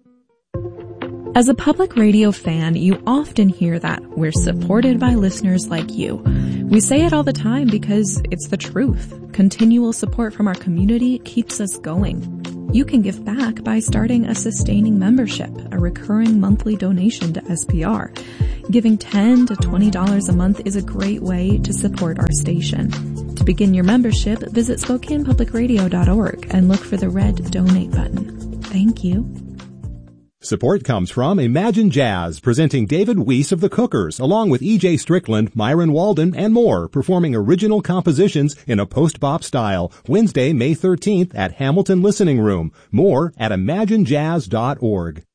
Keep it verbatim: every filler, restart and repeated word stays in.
As a public radio fan, you often hear that we're supported by listeners like you. We say it all the time because it's the truth. Continual support from our community keeps us going. You can give back by starting a sustaining membership, a recurring monthly donation to S P R. Giving ten to twenty dollars a month is a great way to support our station. To begin your membership, visit Spokane Public Radio dot org and look for the red donate button. Thank you. Support comes from Imagine Jazz, presenting David Weiss of the Cookers, along with E J Strickland, Myron Walden, and more, performing original compositions in a post-bop style. Wednesday, May thirteenth at Hamilton Listening Room. More at Imagine Jazz dot org.